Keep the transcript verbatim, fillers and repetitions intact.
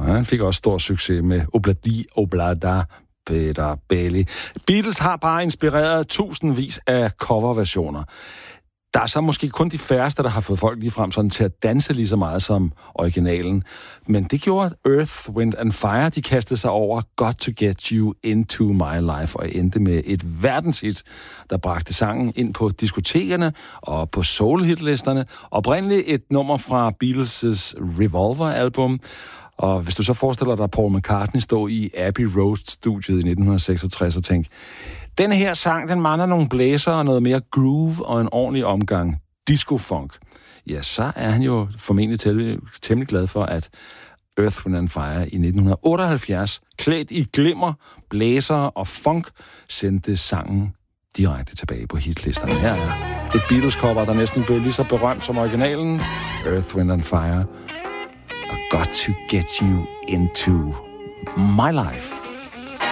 han fik også stor succes med Obladi Oblada Peter Bailey. Beatles har bare inspireret tusindvis af coverversioner. Der er så måske kun de færreste, der har fået folk lige frem sådan til at danse lige så meget som originalen. Men det gjorde Earth, Wind and Fire. De kastede sig over Got to Get You Into My Life og endte med et verdenshit, der bragte sangen ind på diskotekerne og på soul-hitlisterne. Oprindeligt et nummer fra Beatles' Revolver-album. Og hvis du så forestiller dig Paul McCartney stå i Abbey Road-studiet i nitten seksogtres og tænke, denne her sang, den mangler nogle blæser og noget mere groove og en ordentlig omgang disco-funk. Ja, så er han jo formentlig tæ- temmelig glad for, at Earth, Wind and Fire i nitten otteoghalvfjerds, klædt i glimmer, blæser og funk, sendte sangen direkte tilbage på hitlisterne. Her er et Beatles-cover, der næsten blev lige så berømt som originalen. Earth, Wind and Fire. I got to get you into my life.